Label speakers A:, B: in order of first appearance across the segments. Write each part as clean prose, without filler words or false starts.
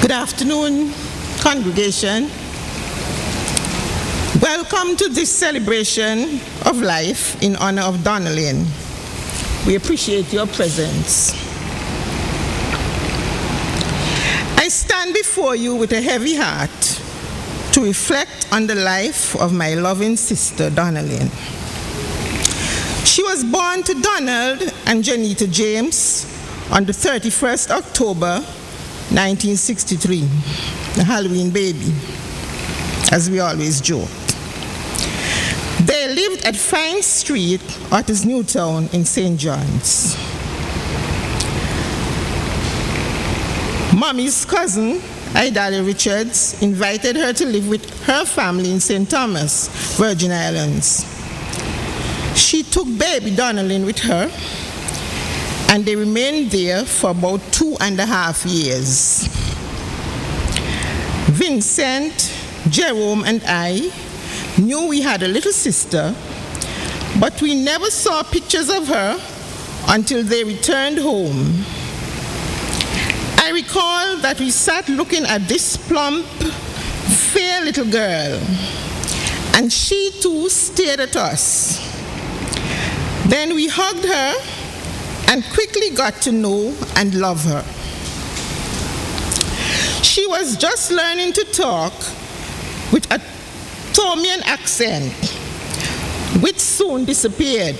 A: Good afternoon, congregation. Welcome to this celebration of life in honor of Donnelly. We appreciate your presence. I stand before you with a heavy heart to reflect on the life of my loving sister, Donnelly. She was born to Donald and Janita James on the 31st October 1963, the Halloween baby, as we always joke. They lived at Fine Street, Otters Newtown in St. John's. Mommy's cousin, Idalia Richards, invited her to live with her family in St. Thomas, Virgin Islands. She took baby Donnelly with her, and they remained there for about 2.5 years. Vincent, Jerome, and I knew we had a little sister, but we never saw pictures of her until they returned home. I recall that we sat looking at this plump, fair little girl, and she too stared at us. Then we hugged her and quickly got to know and love her. She was just learning to talk with a Tomian accent, which soon disappeared.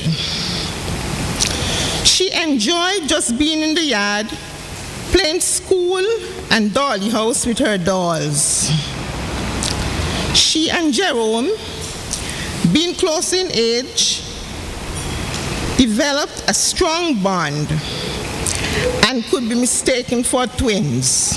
A: She enjoyed just being in the yard, playing school and dolly house with her dolls. She and Jerome, being close in age, developed a strong bond and could be mistaken for twins.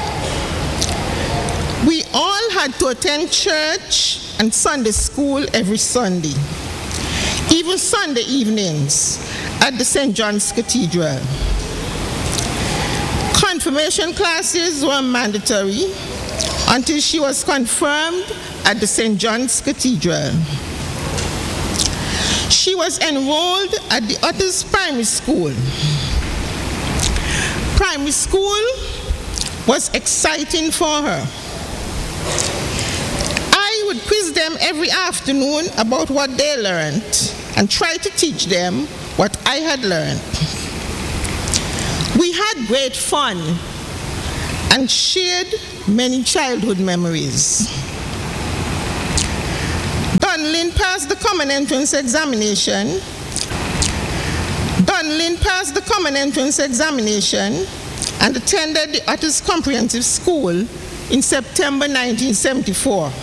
A: We all had to attend church and Sunday school every Sunday, even Sunday evenings at the St. John's Cathedral. Confirmation classes were mandatory until she was confirmed at the St. John's Cathedral. She was enrolled at the Otters Primary School. Primary school was exciting for her. I would quiz them every afternoon about what they learned and try to teach them what I had learned. We had great fun and shared many childhood memories. Donnelly passed the Common Entrance examination. And attended the Otters Comprehensive School in September 1974.